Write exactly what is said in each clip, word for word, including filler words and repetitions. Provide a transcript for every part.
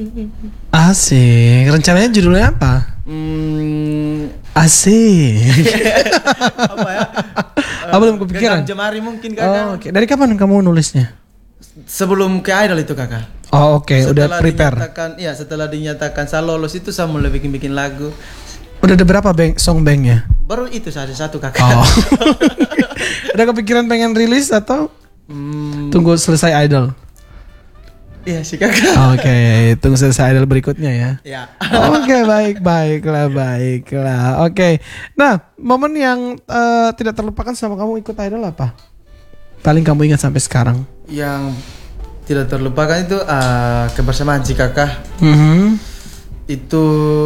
Asik. Rencananya judulnya apa? Hmm, Asik. apa ya? Ah, belum kepikiran? Genggam jemari mungkin Oh, kakak. oke. Dari kapan kamu nulisnya? Sebelum ke Idol itu kakak. Oh, oke. Udah Setelah prepare. dinyatakan, ya setelah dinyatakan saya lolos itu saya mulai bikin-bikin lagu. Udah ada berapa bank, song banknya? Baru itu saja satu kakak. Oh. Udah kepikiran pengen rilis atau Hmm, tunggu selesai Idol? iya sih kakak. Oke, tunggu selesai Idol berikutnya ya. Ya. Oke, baik, baiklah, baiklah. Oke, nah momen yang eh, tidak terlupakan sama kamu ikut Idol apa? Paling kamu ingat sampai sekarang? Yang tidak terlupakan itu uh, kebersamaan si kakak. Mhm. Itu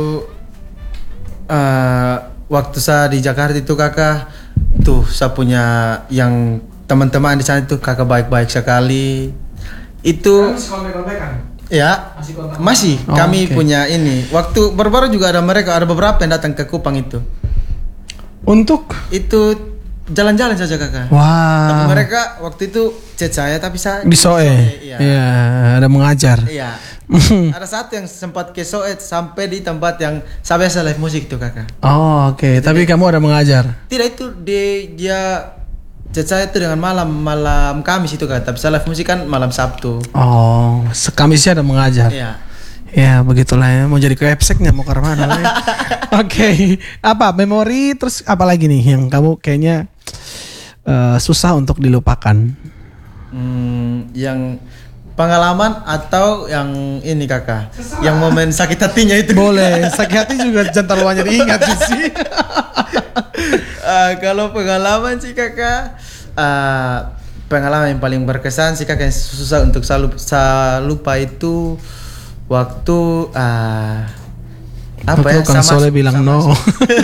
uh, waktu saya di Jakarta itu kakak, tuh saya punya yang teman-teman di sana itu kakak baik-baik sekali. Itu ya masih Oh, kami oke. punya ini. Waktu baru-baru juga ada mereka, ada beberapa yang datang ke Kupang itu. Untuk Itu jalan-jalan saja kakak. Tapi wow mereka waktu itu chat saya tapi saya di Soe, Iya. ya ada mengajar. Iya. Ada satu yang sempat ke Soe sampai di tempat yang saya biasa live musik tuh kakak. Oh, oke, tapi kamu ada mengajar. Tidak, itu dia dia chat saya itu dengan malam malam Kamis itu kan. Tapi saya live musik kan malam Sabtu. Oh, sekamisnya ada mengajar. Iya. Ya begitulah ya, mau jadi kepseknya mau ke mana ya. Oke, apa memori terus apa lagi nih yang kamu kayaknya eh, susah untuk dilupakan? Hmm, yang pengalaman atau yang ini kakak? Yang momen sakit hatinya itu. Boleh, sakit hati juga jangan terlalu banyak diingat sih. Ah, kalau pengalaman sih kakak, ah, pengalaman yang paling berkesan sih kakak yang susah untuk saya lupa, saya lupa itu waktu ah, apa Waktu ya? Kang sama- Soleh bilang sama- no.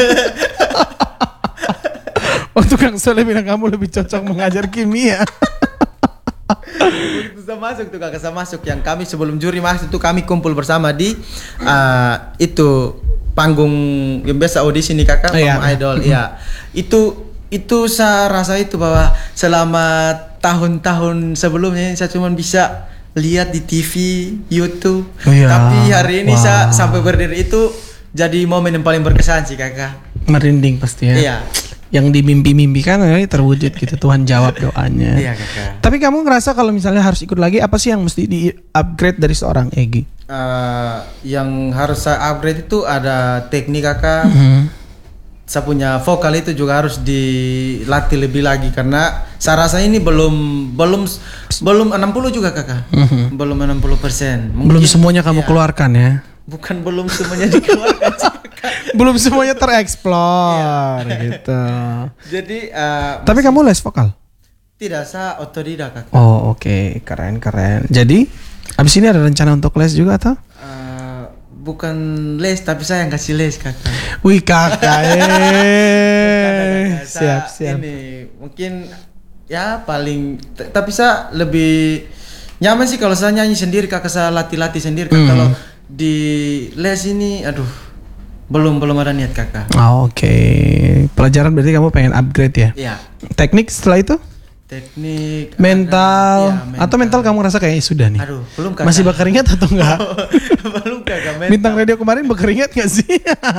Waktu Kang Soleh bilang kamu lebih cocok mengajar kimia. Waktu saya masuk tuh kakak saya masuk yang kami sebelum juri masuk tuh kami kumpul bersama di ah, itu panggung yang biasa audisi nih kakak, Oh, iya. panggung idol ya. Itu itu saya rasa itu bahwa selama tahun-tahun sebelumnya saya cuma bisa lihat di T V, YouTube. Oh, iya. Tapi hari ini saya Wow. sampai berdiri itu jadi momen yang paling berkesan sih kakak. Merinding pasti ya. Iya. Yang dimimpi-mimpikan ya terwujud gitu, Tuhan jawab doanya. Iya kakak. Tapi kamu ngerasa kalau misalnya harus ikut lagi, apa sih yang mesti di-upgrade dari seorang Egy? Eh, yang harus saya upgrade itu ada teknik kakak. Mhm. Saya punya vokal itu juga harus dilatih lebih lagi karena saya rasa ini belum belum belum enam puluh juga kakak. Mhm. Belum enam puluh persen. Belum semuanya kamu iya. keluarkan ya. Bukan belum semuanya dikeluarkan sih, kakak. Belum semuanya tereksplor gitu. Jadi eh, Tapi kamu les vokal? tidak, saya otodidak kakak. Oh, oke, keren keren. Jadi, abis ini ada rencana untuk les juga atau? Eh, bukan les tapi saya yang kasih les kakak. Wih, kakak. Eh. Kakak, saya Siap, siap. Ini mungkin ya paling t- tapi saya lebih nyaman sih kalau saya nyanyi sendiri kakak, saya latih-latih sendiri kakak. Hmm. Kalau di les ini aduh belum belum ada niat kakak. Oh, oke. Pelajaran berarti kamu pengen upgrade ya? Iya. Teknik setelah itu? Teknik Mental, ada- iya, atau mental kamu rasa kayaknya sudah nih? Aduh, belum kakak. Masih berkeringat atau enggak? belum kakak. Mental. Bintang radio kemarin berkeringat gak sih?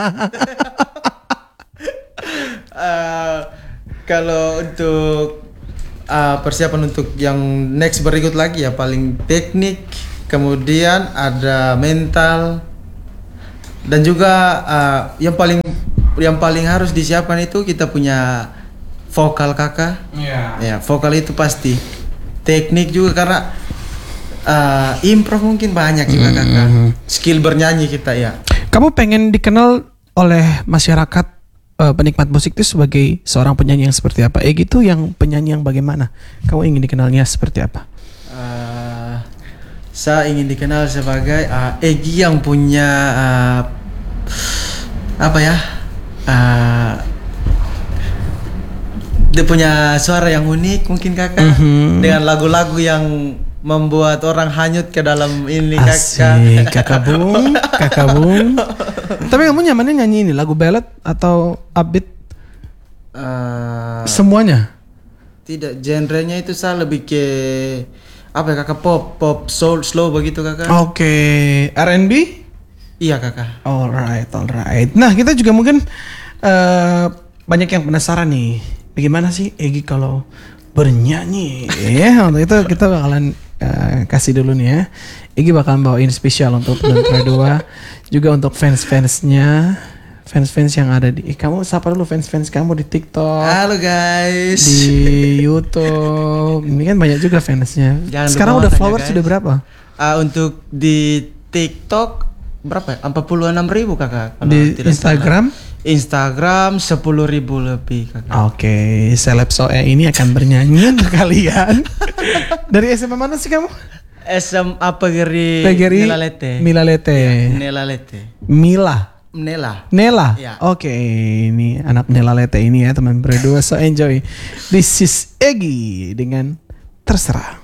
Eh, kalau untuk eh, persiapan untuk yang next berikut lagi ya paling teknik, kemudian ada mental dan juga eh, yang paling yang paling harus disiapkan itu kita punya vokal kakak. Iya. Ya, vokal itu pasti. Teknik juga karena eh, improv mungkin banyak juga kakak. Skill bernyanyi kita ya. Kamu pengen dikenal oleh masyarakat eh, penikmat musik itu sebagai seorang penyanyi yang seperti apa? Eh gitu yang penyanyi yang bagaimana? Kamu ingin dikenalnya seperti apa? Eh, saya ingin dikenal sebagai uh, Egy yang punya uh, apa ya? Uh, dia punya suara yang unik mungkin kakak, Mhm. dengan lagu-lagu yang membuat orang hanyut ke dalam ini Asik, kakak. kakak bung, kakak bung. Tapi kamu nyamannya nyanyi ini lagu ballad atau upbeat? Eh, Semuanya. tidak, genrenya itu saya lebih ke apa ya kakak, pop, pop, soul, slow begitu kakak. Oke, R and B? Iya kakak. Alright, alright. Nah kita juga mungkin uh, banyak yang penasaran nih, bagaimana sih Egy kalau bernyanyi? Ya, untuk itu kita bakalan uh, kasih dulu nih ya. Egy bakalan bawain spesial untuk Dontra dua, juga untuk fans-fansnya, fans-fans yang ada di. Eh, kamu sapa dulu fans-fans kamu di TikTok. Halo guys. Di YouTube. Ini kan banyak juga fansnya. Jangan Sekarang lupa udah watanya, followers guys. sudah berapa? Uh, untuk di TikTok berapa ya? empat puluh enam ribu kakak. Kalau Di tidak Instagram? salah. Instagram sepuluh ribu lebih kakak. Oke, seleb soe ini akan bernyanyi untuk kalian. Dari S M A mana sih kamu? S M A Pegeri P G R I Nilalete. Milalete. Ya, Nilalete. Mila. Nela. Nela. Ya. Oke, ini anak Nilalete ini ya teman berdua. So enjoy. This is Egy dengan Terserah.